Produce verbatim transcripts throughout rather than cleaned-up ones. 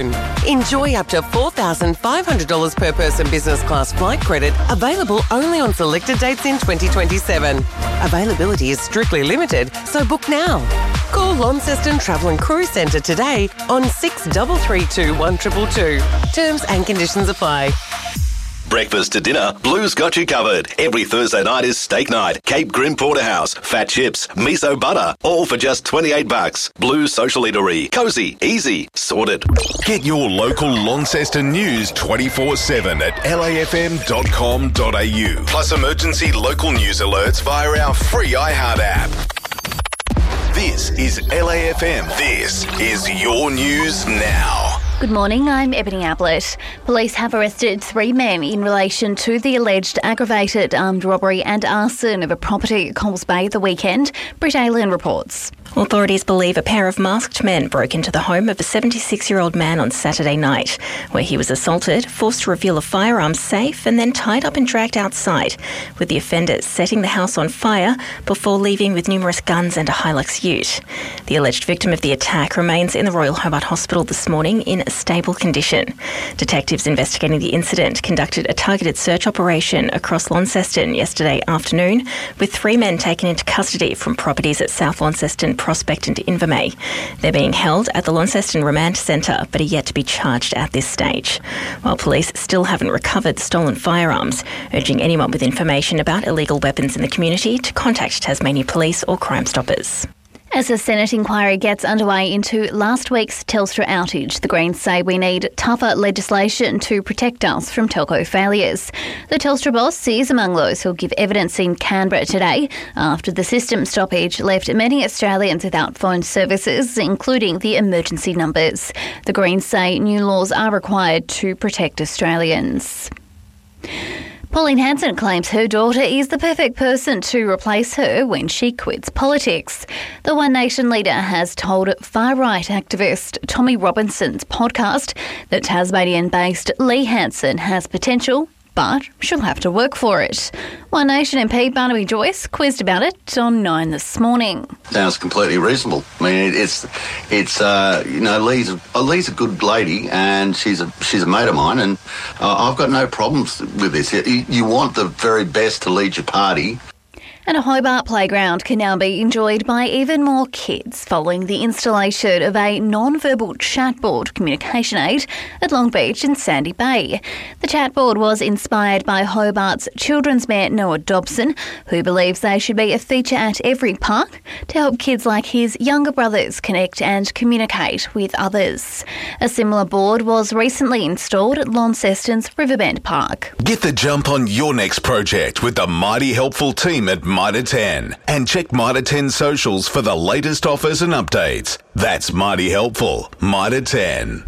Enjoy up to four thousand five hundred dollars per person business class flight credit, available only on selected dates in twenty twenty-seven. Availability is strictly limited, so book now. Call Launceston Travel and Cruise Centre today on six three three two, one two two two. Terms and conditions apply. Breakfast to dinner, Blue's got you covered. Every Thursday night is steak night. Cape Grim Porterhouse, fat chips, miso butter, all for just twenty-eight bucks. Blue's Social Eatery. Cozy, easy, sorted. Get your local Launceston news twenty-four seven at l a f m dot com dot a u. Plus emergency local news alerts via our free iHeart app. This is L A F M. This is your news now. Good morning, I'm Ebony Ablett. Police have arrested three men in relation to the alleged aggravated armed robbery and arson of a property at Coles Bay the weekend. Britt Aylan reports. Authorities believe a pair of masked men broke into the home of a seventy-six-year-old man on Saturday night, where he was assaulted, forced to reveal a firearm safe and then tied up and dragged outside, with the offenders setting the house on fire before leaving with numerous guns and a Hilux ute. The alleged victim of the attack remains in the Royal Hobart Hospital this morning in a stable condition. Detectives investigating the incident conducted a targeted search operation across Launceston yesterday afternoon, with three men taken into custody from properties at South Launceston, Prospect and Invermay. They're being held at the Launceston Remand Centre but are yet to be charged at this stage. While police still haven't recovered stolen firearms, urging anyone with information about illegal weapons in the community to contact Tasmania Police or Crime Stoppers. As a Senate inquiry gets underway into last week's Telstra outage, the Greens say we need tougher legislation to protect us from telco failures. The Telstra boss is among those who'll give evidence in Canberra today after the system stoppage left many Australians without phone services, including the emergency numbers. The Greens say new laws are required to protect Australians. Pauline Hanson claims her daughter is the perfect person to replace her when she quits politics. The One Nation leader has told far-right activist Tommy Robinson's podcast that Tasmanian-based Lee Hanson has potential, but she'll have to work for it. One Nation M P Barnaby Joyce quizzed about it on Nine this morning. Sounds completely reasonable. I mean, it's, it's uh, you know, Lee's a, Lee's a good lady and she's a she's a mate of mine, and uh, I've got no problems with this. You, you want the very best to lead your party. And a Hobart playground can now be enjoyed by even more kids following the installation of a non-verbal chatboard communication aid at Long Beach and Sandy Bay. The chatboard was inspired by Hobart's children's mayor Noah Dobson, who believes they should be a feature at every park to help kids like his younger brothers connect and communicate with others. A similar board was recently installed at Launceston's Riverbend Park. Get the jump on your next project with the mighty helpful team at Mitre ten, and check Mitre ten socials for the latest offers and updates. That's mighty helpful. Mitre ten.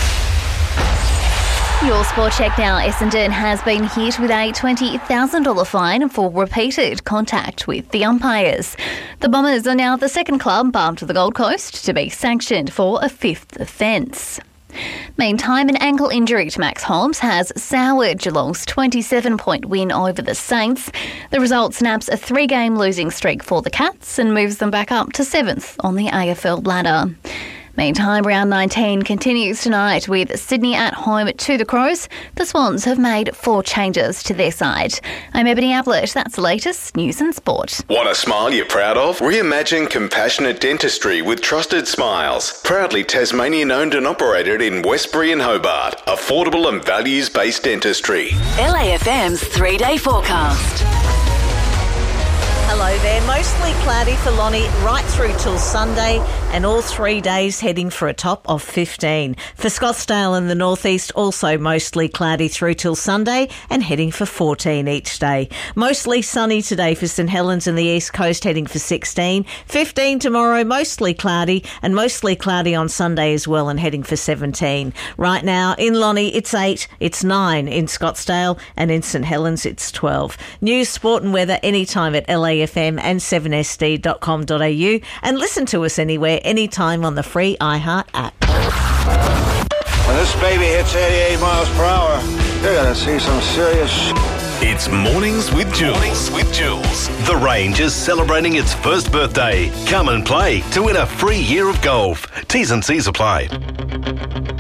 Your sport check now. Essendon has been hit with a twenty thousand dollars fine for repeated contact with the umpires. The Bombers are now the second club after the Gold Coast to be sanctioned for a fifth offence. Meantime, an ankle injury to Max Holmes has soured Geelong's twenty-seven point win over the Saints. The result snaps a three-game losing streak for the Cats and moves them back up to seventh on the A F L ladder. Meantime, round nineteen continues tonight with Sydney at home to the Crows. The Swans have made four changes to their side. I'm Ebony Ablett. That's the latest news and sport. Want a smile you're proud of? Reimagine compassionate dentistry with Trusted Smiles. Proudly Tasmanian owned and operated in Westbury and Hobart. Affordable and values-based dentistry. L A F M's three-day forecast. Hello there. Mostly cloudy for Lonnie right through till Sunday, and all three days heading for a top of fifteen. For Scottsdale in the northeast, also mostly cloudy through till Sunday and heading for fourteen each day. Mostly sunny today for St Helens in the east coast, heading for sixteen. fifteen tomorrow, mostly cloudy, and mostly cloudy on Sunday as well and heading for seventeen. Right now in Lonnie it's eight, it's nine in Scottsdale, and in St Helens it's twelve. News, sport and weather anytime at L A F M and seven S D dot com dot a u, and listen to us anywhere, anytime on the free iHeart app. When this baby hits eighty-eight miles per hour, you're going to see some serious sh**. It's Mornings with Jules. Mornings with Jules. The Range is celebrating its first birthday. Come and play to win a free year of golf. T's and C's apply.